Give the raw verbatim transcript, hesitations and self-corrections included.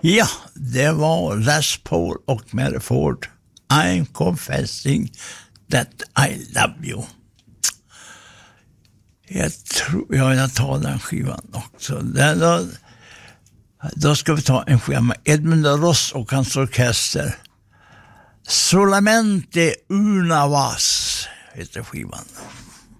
Ja, det var Les Paul och Mary Ford. I'm confessing that I love you. Jag tror ja, jag tar den skivan också. Den, då, då ska vi ta en skiva med Edmund Ross och hans orkester. Solamente una vez heter skivan.